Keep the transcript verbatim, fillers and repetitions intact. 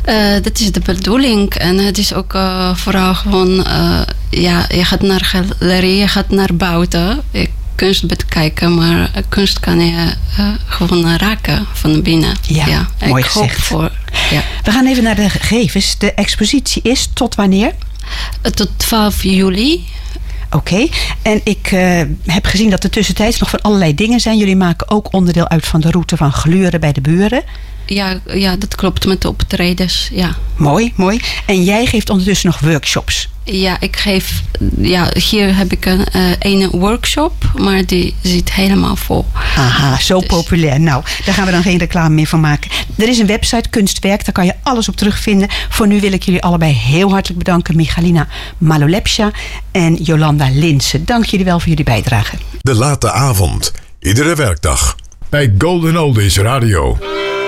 Uh, dat is de bedoeling. En het is ook uh, vooral gewoon... Uh, ja, je gaat naar galerie, je gaat naar buiten. Je kunst bekijken, maar kunst kan je uh, gewoon raken van binnen. Ja, ja mooi ik gezegd. Hoop voor, ja. We gaan even naar de gegevens. De expositie is tot wanneer? Uh, tot twaalf juli. Oké, okay. En ik uh, heb gezien dat er tussentijds nog van allerlei dingen zijn. Jullie maken ook onderdeel uit van de route van Gluren bij de Buren. Ja, ja, dat klopt met de optredens, ja. Mooi, mooi. En jij geeft ondertussen nog workshops? Ja, ik geef... Ja, hier heb ik een uh, ene workshop, maar die zit helemaal vol. Aha, zo dus populair. Nou, daar gaan we dan geen reclame meer van maken. Er is een website, Kunstwerk, daar kan je alles op terugvinden. Voor nu wil ik jullie allebei heel hartelijk bedanken. Michalina Malolepsha en Jolanda Linsen. Dank jullie wel voor jullie bijdrage. De late avond, iedere werkdag. Bij Golden Oldies Radio.